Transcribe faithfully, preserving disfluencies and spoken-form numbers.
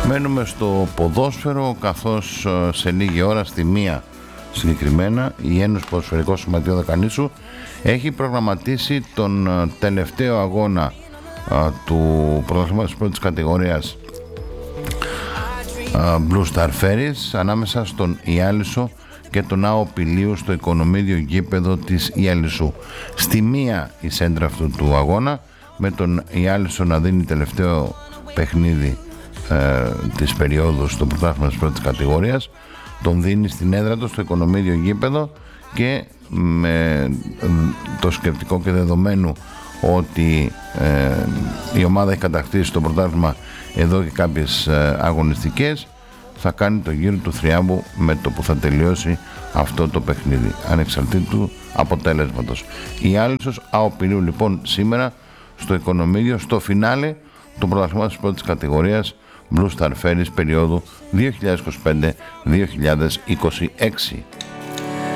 Μένουμε στο ποδόσφαιρο, καθώς σε λίγη ώρα στη μία συγκεκριμένα η Ένωση Ποδοσφαιρικό Σωματείο Δακανήσου έχει προγραμματίσει τον τελευταίο αγώνα α, του πρωταθλήματος της πρώτης κατηγορίας α, Blue Star Ferries ανάμεσα στον Ιάλισσο και τον Άο Πηλίου στο οικονομίδιο γήπεδο της Ιαλισσού. Στη μία η σέντρα αυτού του αγώνα, με τον Ιάλισσο να δίνει τελευταίο παιχνίδι ε, της περίοδου στο πρωτάθλημα της πρώτης κατηγορίας, τον δίνει στην έδρα του στο οικονομίδιο γήπεδο, και με το σκεπτικό και δεδομένου ότι ε, η ομάδα έχει κατακτήσει το πρωτάθλημα εδώ και κάποιες ε, αγωνιστικές, θα κάνει το γύρο του θριάμβου με το που θα τελειώσει αυτό το παιχνίδι, ανεξαρτήτου αποτέλεσματος. Η Άλισσος Άο Πηλίου λοιπόν σήμερα στο οικονομίδιο, στο φινάλε του πρωταθλήματος της πρώτης κατηγορίας Blue Star Ferries περίοδου δύο χιλιάδες είκοσι πέντε δύο χιλιάδες είκοσι έξι.